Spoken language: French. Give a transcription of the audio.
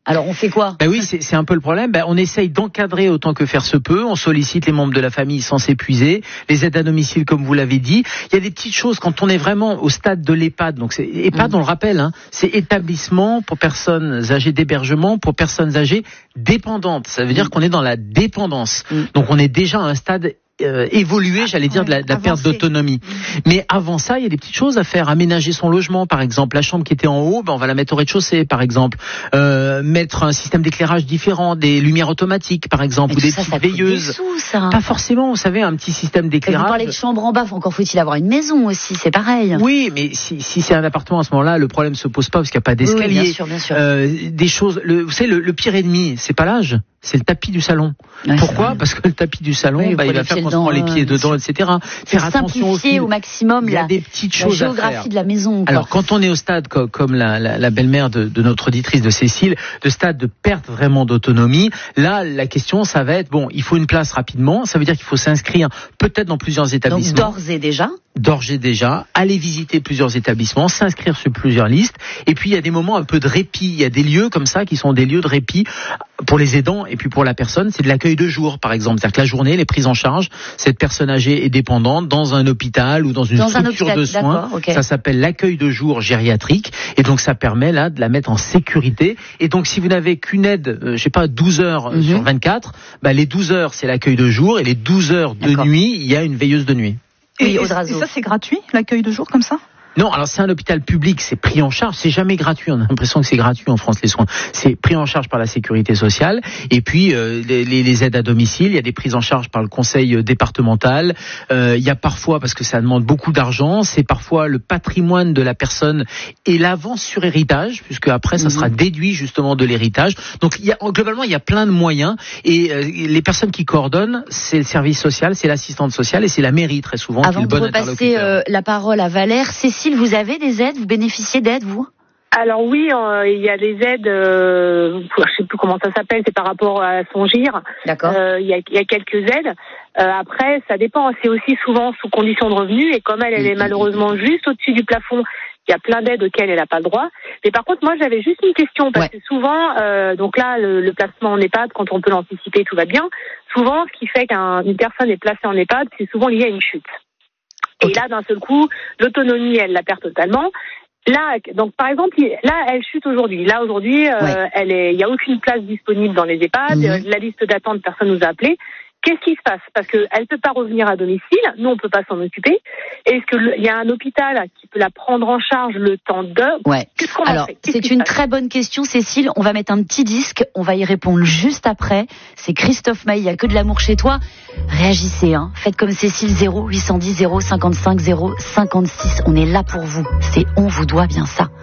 Alors on fait quoi? Oui, c'est un peu le problème. On essaye d'encadrer autant que faire se peut. On sollicite les membres de la famille sans s'épuiser. Les aides à domicile, comme vous l'avez dit. Il y a des petites choses quand on est vraiment au stade de l'EHPAD. Donc c'est EHPAD, on le rappelle, hein, c'est établissement pour personnes âgées d'hébergement, pour personnes âgées dépendantes. Ça veut dire qu'on est dans la dépendance. Donc on est déjà à un stade évoluer, j'allais dire, de la perte d'autonomie. Mais avant ça, il y a des petites choses à faire. Aménager son logement, par exemple. La chambre qui était en haut, on va la mettre au rez-de-chaussée, par exemple. Mettre un système d'éclairage différent, des lumières automatiques, par exemple, ou des petites veilleuses. Des sous, ça. Pas forcément, vous savez, un petit système d'éclairage. Vous parlez de chambre en bas, encore faut-il avoir une maison aussi, c'est pareil. Oui, mais si c'est un appartement à ce moment-là, le problème se pose pas parce qu'il n'y a pas d'escalier. Oui, bien sûr. Des choses, vous savez, le pire ennemi, c'est pas l'âge, c'est le tapis du salon. Pourquoi? Parce que le tapis du salon, il va faire qu'on se prend les pieds dedans, etc. Faire attention aussi au maximum. Il y a des petites choses à faire. La géographie de la maison. Alors, quand on est au stade, comme la belle-mère de notre auditrice de Cécile, de stade de perte vraiment d'autonomie, là, la question, ça va être, il faut une place rapidement. Ça veut dire qu'il faut s'inscrire peut-être dans plusieurs établissements. Donc, d'ores et déjà, aller visiter plusieurs établissements, s'inscrire sur plusieurs listes. Et puis, il y a des moments un peu de répit. Il y a des lieux comme ça qui sont des lieux de répit pour les aidants et puis pour la personne. C'est de l'accueil de jour, par exemple. C'est-à-dire que la journée, elle est prise en charge. Cette personne âgée et dépendante dans un hôpital ou dans une structure de soins. Okay. Ça s'appelle l'accueil de jour gériatrique. Et donc, ça permet là de la mettre en sécurité. Et donc, si vous n'avez qu'une aide, 12 heures sur 24, les 12 heures, c'est l'accueil de jour. Et les 12 heures de nuit, il y a une veilleuse de nuit. Et ça, c'est gratuit, l'accueil de jour comme ça? Non, alors c'est un hôpital public, c'est pris en charge, c'est jamais gratuit, on a l'impression que c'est gratuit en France les soins. C'est pris en charge par la sécurité sociale et puis les aides à domicile, il y a des prises en charge par le conseil départemental. Il y a parfois, parce que ça demande beaucoup d'argent, c'est parfois le patrimoine de la personne et l'avance sur héritage, puisque après ça sera déduit justement de l'héritage. Donc globalement il y a plein de moyens et les personnes qui coordonnent, c'est le service social, c'est l'assistante sociale et c'est la mairie très souvent qui est le bon interlocuteur. Avant de repasser la parole à Valère, Cécile, vous avez des aides, vous bénéficiez d'aides, vous? Alors oui, il y a des aides, je sais plus comment ça s'appelle, c'est par rapport à son GIR. D'accord. Il y a quelques aides. Après, ça dépend, c'est aussi souvent sous condition de revenus et comme elle est malheureusement juste au-dessus du plafond, il y a plein d'aides auxquelles elle n'a pas le droit. Mais par contre, moi, j'avais juste une question parce que souvent, donc là, le placement en EHPAD, quand on peut l'anticiper, tout va bien. Souvent, ce qui fait qu'une personne est placée en EHPAD, c'est souvent lié à une chute. Et là, d'un seul coup, l'autonomie, elle la perd totalement. Là, donc par exemple, là, elle chute aujourd'hui. Là, aujourd'hui, il y a aucune place disponible dans les EHPAD. La liste d'attente, personne nous a appelé. Qu'est-ce qui se passe? Parce que elle peut pas revenir à domicile. Nous, on peut pas s'en occuper. Est-ce que il y a un hôpital qui peut la prendre en charge le temps Qu'est-ce qu'on Alors, fait? c'est une très bonne question, Cécile. On va mettre un petit disque. On va y répondre juste après. C'est Christophe Maé. Il y a que de l'amour chez toi. Réagissez, hein. Faites comme Cécile, 0810 055 056. On est là pour vous. C'est on vous doit bien ça.